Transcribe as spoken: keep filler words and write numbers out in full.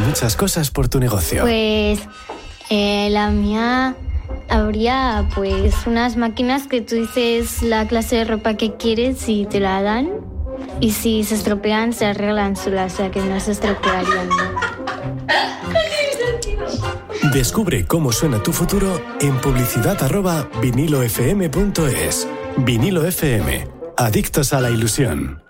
muchas cosas por tu negocio. Pues eh, la mía habría pues unas máquinas que tú dices la clase de ropa que quieres y te la dan. Y si se estropean, se arreglan solas, o sea que no se estropearían. Descubre cómo suena tu futuro en publicidad arroba vinilofm punto es. Vinilo F M. Adictos a la ilusión.